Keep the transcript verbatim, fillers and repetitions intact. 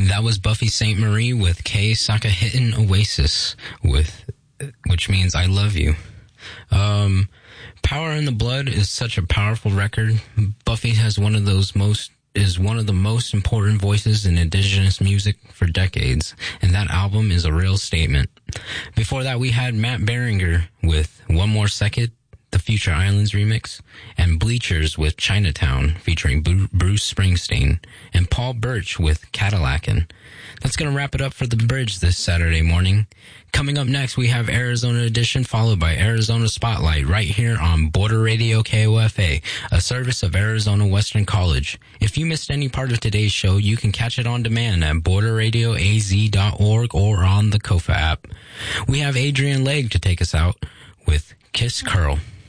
That was Buffy Sainte Marie with Kei Sakahitten Oasis, with, which means I love you. Um, Power in the Blood is such a powerful record. Buffy has one of those most, is one of the most important voices in indigenous music for decades, and that album is a real statement. Before that, we had Matt Berringer with One More Second, the Future Islands remix, and Bleachers with Chinatown featuring Bruce Springsteen, and Paul Birch with Cadillacin'. That's going to wrap it up for The Bridge this Saturday morning. Coming up next, we have Arizona Edition, followed by Arizona Spotlight, right here on Border Radio K O F A, a service of Arizona Western College. If you missed any part of today's show, you can catch it on demand at border radio a z dot org or on the Kofa app. We have Adrian Legg to take us out with Kiss Curl.